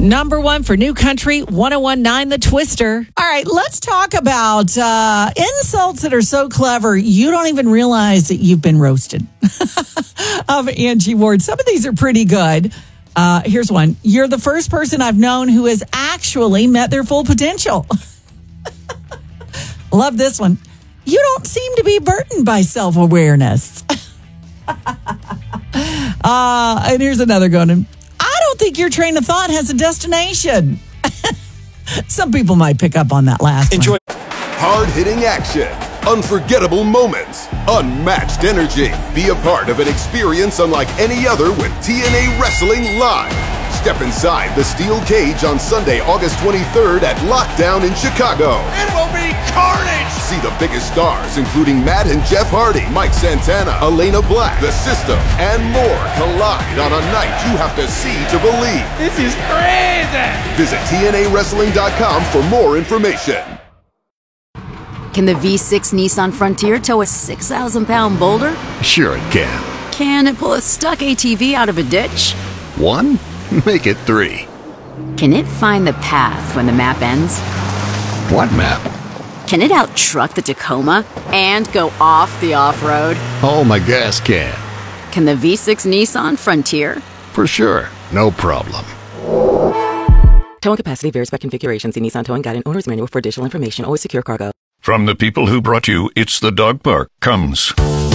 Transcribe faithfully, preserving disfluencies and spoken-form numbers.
Number one for New Country, one oh one point nine The Twister. All right, let's talk about uh, insults that are so clever you don't even realize that you've been roasted. Of Angie Ward. Some of these are pretty good. Uh, here's one. You're the first person I've known who has actually met their full potential. Love this one. You don't seem to be burdened by self-awareness. uh, and here's another good one. I don't think your train of thought has a destination. Some people might pick up on that last Enjoy. one. Hard-hitting action, unforgettable moments, unmatched energy. Be a part of an experience unlike any other with T N A Wrestling Live. Step inside the steel cage on Sunday, August twenty-third at Lockdown in Chicago. It will be carnage! See the biggest stars, including Matt and Jeff Hardy, Mike Santana, Elena Black, The System, and more collide on a night you have to see to believe. This is crazy! Visit T N A wrestling dot com for more information. Can the V six Nissan Frontier tow a six thousand pound boulder? Sure it can. Can it pull a stuck A T V out of a ditch? One? Make it three. Can it find the path when the map ends? What map? Can it out-truck the Tacoma and go off the off-road? Oh, my gas can. Can the V six Nissan Frontier? For sure. No problem. Towing capacity varies by configuration. See Nissan Towing Guide and Owner's Manual for additional information. Always secure cargo. From the people who brought you It's the Dog Park comes